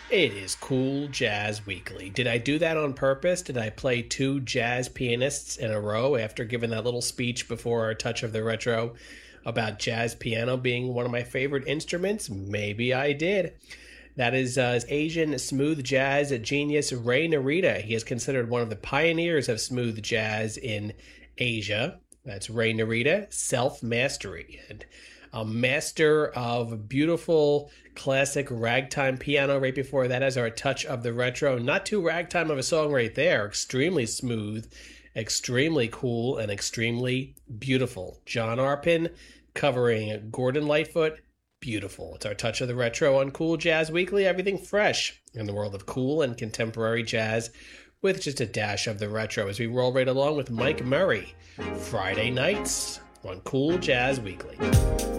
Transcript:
It is Cool Jazz Weekly. Did I do that on purpose? Did I play two jazz pianists in a row after giving that little speech before our Touch of the Retro about jazz piano being one of my favorite instruments? Maybe I did. That is Asian smooth jazz genius Ray Narita. He is considered one of the pioneers of smooth jazz in Asia. That's Ray Narita, Self-Mastery. And a master of beautiful classic ragtime piano. Right before that is our Touch of the Retro. Not too ragtime of a song right there. Extremely smooth, extremely cool, and extremely beautiful. John Arpin covering Gordon Lightfoot. Beautiful. It's our Touch of the Retro on Cool Jazz Weekly. Everything fresh in the world of cool and contemporary jazz with just a dash of the retro as we roll right along with Mike Murray. Friday nights on Cool Jazz Weekly.